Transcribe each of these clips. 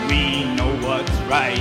We know what's right.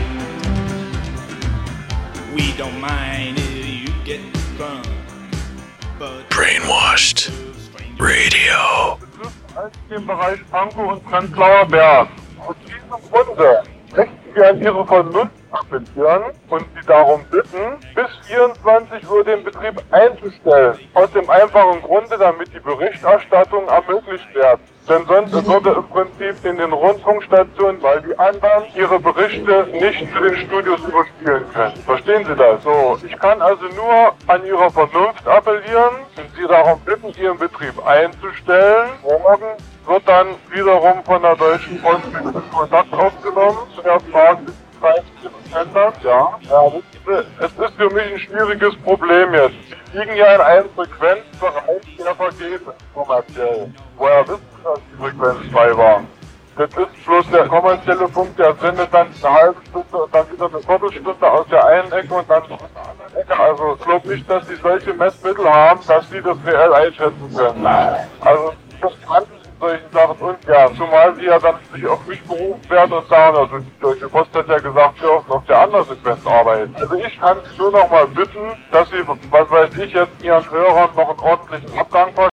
We don't mind if you get drunk. Brainwashed Radio. Als den Bereich Pankow und Prenzlauer Berg. Aus diesem Grunde möchten wir an Ihre Vernunft appellieren und Sie darum bitten, bis 24 Uhr den Betrieb einzustellen. Aus dem einfachen Grunde, damit die Berichterstattung ermöglicht wird. Denn sonst würde im Prinzip in den Rundfunkstationen, weil die anderen ihre Berichte nicht zu den Studios überspielen können. Verstehen Sie das? So, ich kann also nur an Ihre Vernunft appellieren und Sie darum bitten, Ihren Betrieb einzustellen. Morgen wird dann wiederum von der Deutschen Post mit Kontakt aufgenommen zu der Frage des Preisgeändert. Ja, es ist für mich ein schwieriges Problem jetzt. Sie liegen ja in einem Frequenzbereich, der vergeht kommerziell. Woher wissen Sie, dass die Frequenz frei war? Das ist bloß der kommerzielle Funk, der sendet dann eine halbe Stunde und dann wieder eine Viertelstunde aus der einen Ecke und dann aus der anderen Ecke. Also ich glaube nicht, dass Sie solche Messmittel haben, dass Sie das reell einschätzen können. Also das kann ich in solchen Sachen ungern. Zumal Sie ja dann sich auf mich berufen werden und sagen, also die Deutsche Post hat ja gesagt, wir dürfen auf der anderen Sequenz arbeiten. Also ich kann Sie nur noch mal bitten, dass Sie, was weiß ich, jetzt Ihren Hörern noch einen ordentlichen Abgang verschaffen.